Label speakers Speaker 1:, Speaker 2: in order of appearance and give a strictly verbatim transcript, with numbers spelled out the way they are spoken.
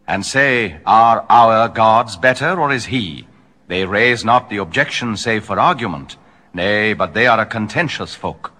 Speaker 1: and say, Are our gods better, or is he? They raise not the objection save for argument. Nay, but they are a contentious folk.